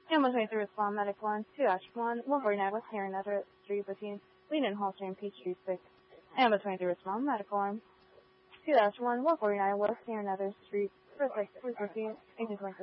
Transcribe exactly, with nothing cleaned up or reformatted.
Ambulance twenty-three respond medical line two dash one, one forty-nine West Heron Everett Street between Lean and Hall Street and Peachtree six. Ambulance twenty-three respond medical line two dash one, one forty-nine West Heron Everett Street, first like, please proceed, eighteen twenty-three.